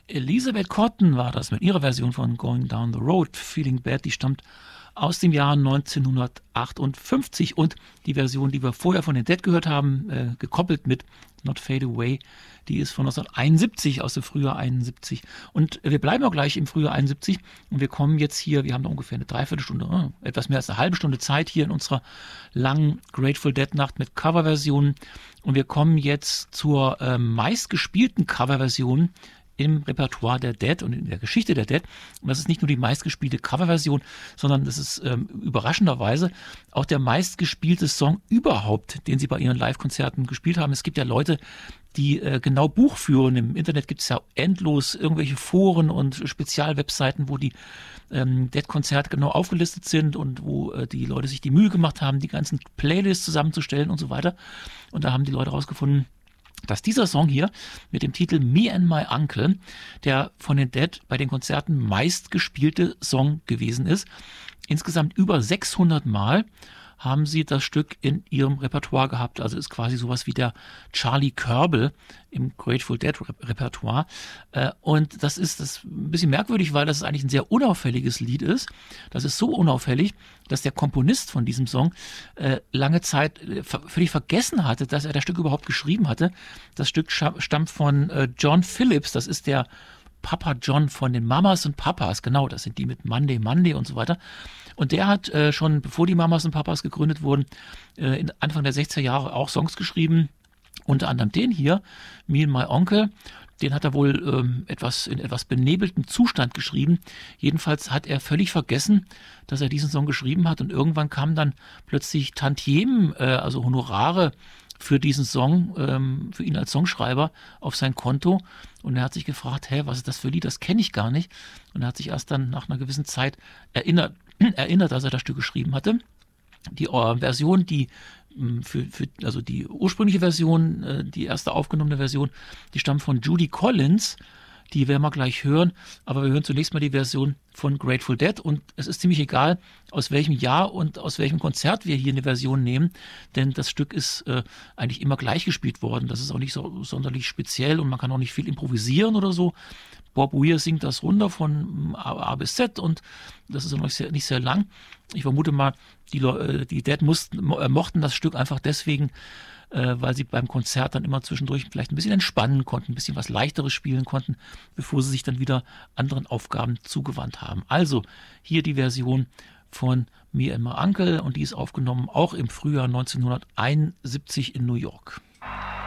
Elizabeth Cotten war das mit ihrer Version von Going Down the Road, Feeling Bad, die stammt aus dem Jahr 1958 und die Version, die wir vorher von den Dead gehört haben, gekoppelt mit Not Fade Away, die ist von 1971, aus dem Frühjahr 71. Und wir bleiben auch gleich im Frühjahr 71 und wir kommen jetzt hier, wir haben da ungefähr eine Dreiviertelstunde, etwas mehr als eine halbe Stunde Zeit hier in unserer langen Grateful Dead Nacht mit Coverversionen und wir kommen jetzt zur meistgespielten Coverversion im Repertoire der Dead und in der Geschichte der Dead. Und das ist nicht nur die meistgespielte Coverversion, sondern das ist überraschenderweise auch der meistgespielte Song überhaupt, den sie bei ihren Live-Konzerten gespielt haben. Es gibt ja Leute, die genau Buch führen. Im Internet gibt es ja endlos irgendwelche Foren und Spezialwebseiten, wo die Dead-Konzerte genau aufgelistet sind und wo die Leute sich die Mühe gemacht haben, die ganzen Playlists zusammenzustellen und so weiter. Und da haben die Leute rausgefunden, dass dieser Song hier mit dem Titel Me and My Uncle, der von den Dead bei den Konzerten meistgespielte Song gewesen ist. Insgesamt über 600 Mal haben sie das Stück in ihrem Repertoire gehabt. Also ist quasi sowas wie der Charlie Körbel im Grateful Dead Repertoire. Und das ist ein bisschen merkwürdig, weil das eigentlich ein sehr unauffälliges Lied ist. Das ist so unauffällig, dass der Komponist von diesem Song lange Zeit völlig vergessen hatte, dass er das Stück überhaupt geschrieben hatte. Das Stück stammt von John Phillips. Das ist der Papa John von den Mamas und Papas, genau, das sind die mit Monday, Monday und so weiter. Und der hat schon, bevor die Mamas und Papas gegründet wurden, Anfang der 60er Jahre auch Songs geschrieben, unter anderem den hier, Me and My Uncle. Den hat er wohl in etwas benebeltem Zustand geschrieben. Jedenfalls hat er völlig vergessen, dass er diesen Song geschrieben hat. Und irgendwann kamen dann plötzlich Tantiemen, also Honorare für diesen Song, für ihn als Songschreiber auf sein Konto. Und er hat sich gefragt, was ist das für ein Lied? Das kenne ich gar nicht. Und er hat sich erst dann nach einer gewissen Zeit erinnert, dass er das Stück geschrieben hatte. Die Version, also die ursprüngliche Version, die erste aufgenommene Version, die stammt von Judy Collins. Die werden wir gleich hören, aber wir hören zunächst mal die Version von Grateful Dead und es ist ziemlich egal, aus welchem Jahr und aus welchem Konzert wir hier eine Version nehmen, denn das Stück ist eigentlich immer gleich gespielt worden. Das ist auch nicht so sonderlich speziell und man kann auch nicht viel improvisieren oder so. Bob Weir singt das runter von A bis Z und das ist auch nicht sehr lang. Ich vermute mal, die Dead mochten das Stück einfach deswegen, weil sie beim Konzert dann immer zwischendurch vielleicht ein bisschen entspannen konnten, ein bisschen was Leichteres spielen konnten, bevor sie sich dann wieder anderen Aufgaben zugewandt haben. Also hier die Version von Me and My Uncle und die ist aufgenommen auch im Frühjahr 1971 in New York.